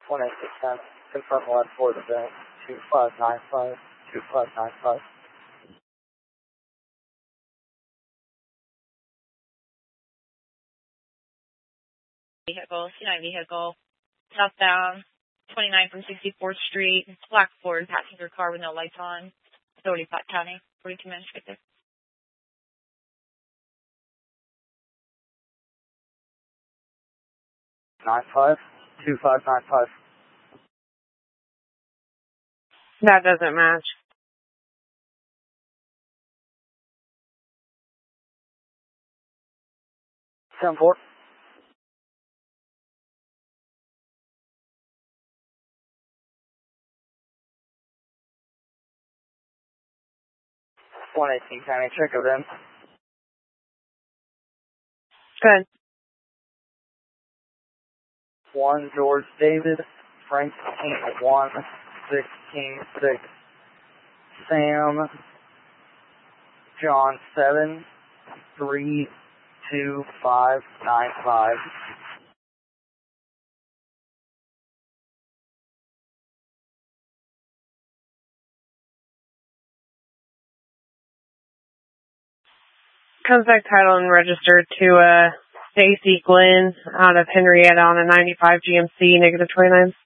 18610. Confirm line for the bank. 2595. 2595. Vehicle, C9 vehicle, southbound, 29 from 64th Street, black Ford passenger car with no lights on, Authority Platte County, 42 minutes right there. 2525. That doesn't match. Ten four. One 18 County, check it in. Good. 1 George David, Frank King 1, 6 King 6, Sam, John 7, 3 2 5 9 5. Contact title and registered to Stacy Glenn out of Henrietta on a 95 GMC, -29.